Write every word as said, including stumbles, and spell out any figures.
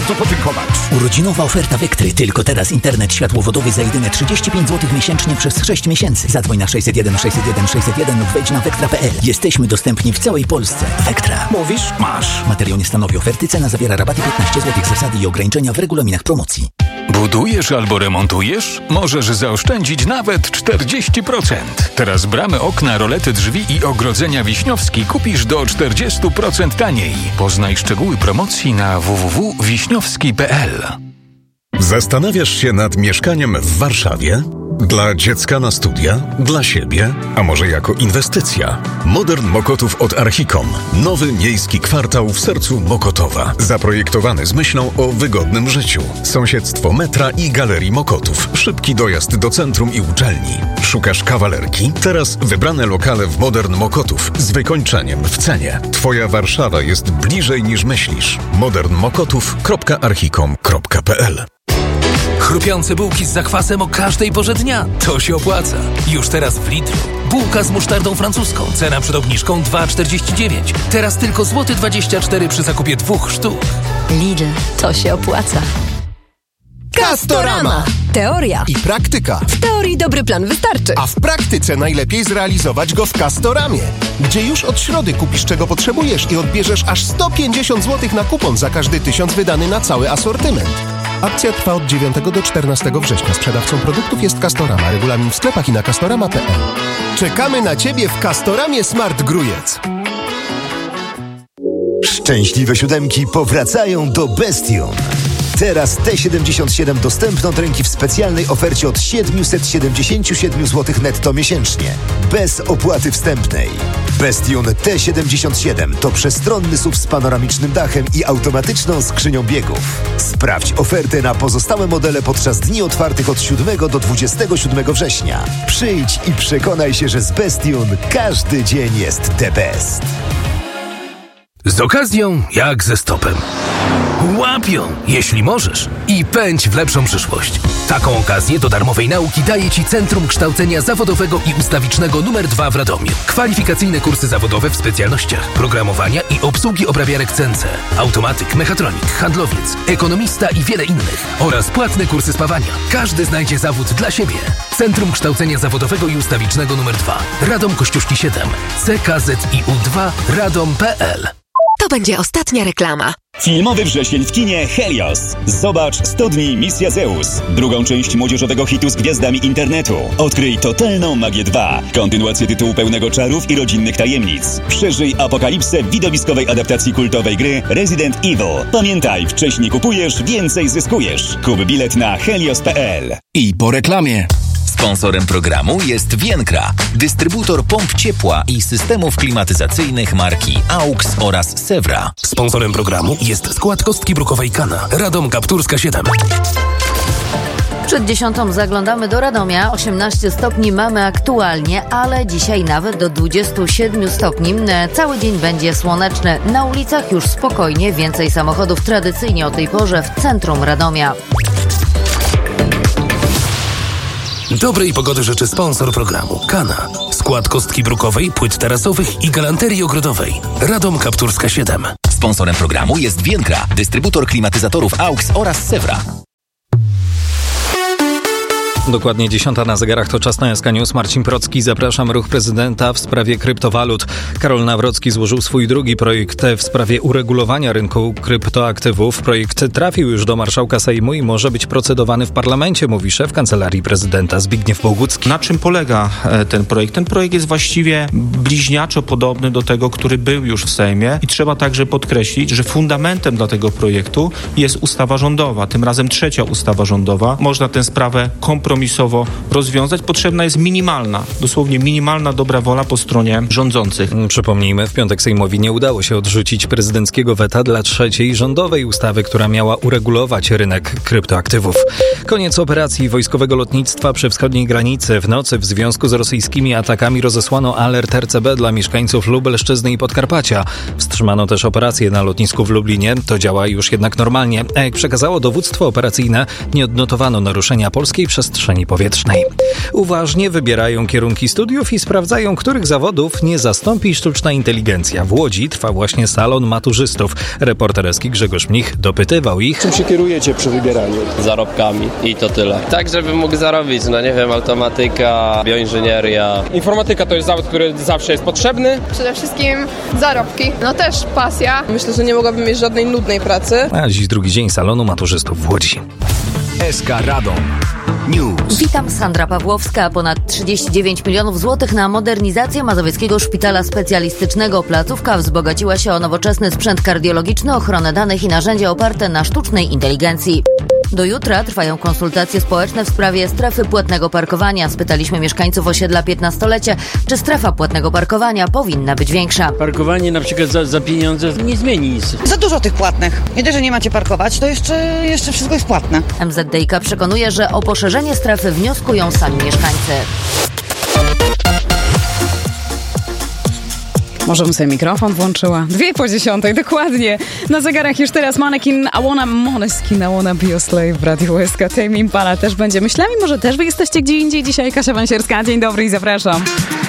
bardzo podziękować. Urodzinowa oferta Vectry. Tylko teraz internet światłowodowy za jedyne trzydzieści pięć złotych miesięcznie przez sześć miesięcy. Zadzwoń na sześćset jeden sześćset jeden sześćset jeden lub wejdź na vectra kropka p l. Jesteśmy dostępni w całej Polsce. Vectra. Mówisz? Masz. Materiał nie stanowi oferty. Cena zawiera rabaty piętnaście złotych. Zasady i ograniczenia w regulaminach promocji. Budujesz albo remontujesz? Możesz zaoszczędzić nawet czterdzieści procent. Teraz bramy, okna, rolety drzwi i ogrodzenia Wiśniowski kupisz do czterdzieści procent taniej. Poznaj szczegóły promocji na w w w kropka wiśniowski kropka p l. Zastanawiasz się nad mieszkaniem w Warszawie? Dla dziecka na studia? Dla siebie? A może jako inwestycja? Modern Mokotów od Archicom. Nowy miejski kwartał w sercu Mokotowa. Zaprojektowany z myślą o wygodnym życiu. Sąsiedztwo metra i galerii Mokotów. Szybki dojazd do centrum i uczelni. Szukasz kawalerki? Teraz wybrane lokale w Modern Mokotów z wykończeniem w cenie. Twoja Warszawa jest bliżej niż myślisz. modern mokotów kropka archicom kropka p l. Chrupiące bułki z zakwasem o każdej porze dnia. To się opłaca. Już teraz w Lidlu. Bułka z musztardą francuską. Cena przed obniżką dwa czterdzieści dziewięć. Teraz tylko złoty dwadzieścia cztery przy zakupie dwóch sztuk. Lidl. To się opłaca. Castorama. Teoria i praktyka. W teorii dobry plan wystarczy. A w praktyce najlepiej zrealizować go w Castoramie, gdzie już od środy kupisz czego potrzebujesz i odbierzesz aż sto pięćdziesiąt złotych na kupon za każdy tysiąc wydany na cały asortyment. Akcja trwa od dziewiątego do czternastego września. Sprzedawcą produktów jest Castorama. Regulamin w sklepach i na castorama kropka p l. Czekamy na Ciebie w Castoramie Smart Grujec. Szczęśliwe siódemki powracają do Bestion. Teraz T siedemdziesiąt siedem dostępne od ręki w specjalnej ofercie od siedemset siedemdziesiąt siedem złotych netto miesięcznie. Bez opłaty wstępnej. Bestion T siedemdziesiąt siedem to przestronny S U V z panoramicznym dachem i automatyczną skrzynią biegów. Sprawdź ofertę na pozostałe modele podczas dni otwartych od siódmego do dwudziestego siódmego września. Przyjdź i przekonaj się, że z Bestion każdy dzień jest the best. Z okazją jak ze stopem. Łapią, jeśli możesz, i pędź w lepszą przyszłość. Taką okazję do darmowej nauki daje Ci Centrum Kształcenia Zawodowego i Ustawicznego numer dwa w Radomiu. Kwalifikacyjne kursy zawodowe w specjalnościach programowania i obsługi obrabiarek C N C, automatyk, mechatronik, handlowiec, ekonomista i wiele innych oraz płatne kursy spawania. Każdy znajdzie zawód dla siebie. Centrum Kształcenia Zawodowego i Ustawicznego numer dwa. Radom Kościuszki siedem. C K Z I U dwa radom kropka p l. To będzie ostatnia reklama. Filmowy wrzesień w kinie Helios. Zobacz sto dni Misja Zeus. Drugą część młodzieżowego hitu z gwiazdami internetu. Odkryj totalną magię dwa. Kontynuację tytułu pełnego czarów i rodzinnych tajemnic. Przeżyj apokalipsę w widowiskowej adaptacji kultowej gry Resident Evil. Pamiętaj, wcześniej kupujesz, więcej zyskujesz. Kup bilet na helios kropka p l. I po reklamie. Sponsorem programu jest Vienkra, dystrybutor pomp ciepła i systemów klimatyzacyjnych marki AUX oraz Sewra. Sponsorem programu jest skład kostki brukowej Kana, Radom Kapturska siedem. Przed dziesiątą zaglądamy do Radomia. osiemnaście stopni mamy aktualnie, ale dzisiaj nawet do dwudziestu siedmiu stopni. Cały dzień będzie słoneczny. Na ulicach już spokojnie, więcej samochodów tradycyjnie o tej porze w centrum Radomia. Dobrej pogody życzy sponsor programu Kana. Skład kostki brukowej, płyt tarasowych i galanterii ogrodowej. Radom Kapturska siedem. Sponsorem programu jest Vienkra, dystrybutor klimatyzatorów AUX oraz Sewra. Dokładnie dziesiąta na zegarach, to czas na S K News. Marcin Procki, zapraszam. Ruch prezydenta w sprawie kryptowalut. Karol Nawrocki złożył swój drugi projekt w sprawie uregulowania rynku kryptoaktywów. Projekt trafił już do marszałka Sejmu i może być procedowany w parlamencie, mówi szef Kancelarii Prezydenta Zbigniew Bogucki. Na czym polega ten projekt? Ten projekt jest właściwie bliźniaczo podobny do tego, który był już w Sejmie i trzeba także podkreślić, że fundamentem dla tego projektu jest ustawa rządowa, tym razem trzecia ustawa rządowa. Można tę sprawę kompromisowo rozwiązać. Potrzebna jest minimalna, dosłownie minimalna dobra wola po stronie rządzących. Przypomnijmy, w piątek Sejmowi nie udało się odrzucić prezydenckiego weta dla trzeciej rządowej ustawy, która miała uregulować rynek kryptoaktywów. Koniec operacji wojskowego lotnictwa przy wschodniej granicy. W nocy w związku z rosyjskimi atakami rozesłano alert R C B dla mieszkańców Lubelszczyzny i Podkarpacia. Wstrzymano też operację na lotnisku w Lublinie. To działa już jednak normalnie. A jak przekazało dowództwo operacyjne, nie odnotowano naruszenia polskiej przestrzeni przestrzeni powietrznej. Uważnie wybierają kierunki studiów i sprawdzają, których zawodów nie zastąpi sztuczna inteligencja. W Łodzi trwa właśnie salon maturzystów. Reporter Eski Grzegorz Mnich dopytywał ich. Czym się kierujecie przy wybieraniu? Zarobkami i to tyle. Tak, żebym mógł zarobić, no nie wiem, automatyka, bioinżynieria. Informatyka to jest zawód, który zawsze jest potrzebny. Przede wszystkim zarobki, no też pasja. Myślę, że nie mogłabym mieć żadnej nudnej pracy. A dziś drugi dzień salonu maturzystów w Łodzi. S K Radom News. Witam, Sandra Pawłowska. Ponad trzydzieści dziewięć milionów złotych na modernizację Mazowieckiego Szpitala Specjalistycznego. Placówka wzbogaciła się o nowoczesny sprzęt kardiologiczny, ochronę danych i narzędzia oparte na sztucznej inteligencji. Do jutra trwają konsultacje społeczne w sprawie strefy płatnego parkowania. Spytaliśmy mieszkańców osiedla piętnastolecie, czy strefa płatnego parkowania powinna być większa. Parkowanie na przykład za, za pieniądze nie zmieni nic. Za dużo tych płatnych. Nie dość, że nie macie parkować, to jeszcze, jeszcze wszystko jest płatne. M Z D I K przekonuje, że o poszerzenie strefy wnioskują sami mieszkańcy. Może bym sobie mikrofon włączyła. Dwie po dziesiątej, dokładnie. Na zegarach już teraz Manekin, I wanna, Måneskin, I wanna be your slave w Radiu S K. Tame Impala też będzie myślami. Może też wy jesteście gdzie indziej dzisiaj. Kasia Wansierska, dzień dobry i zapraszam.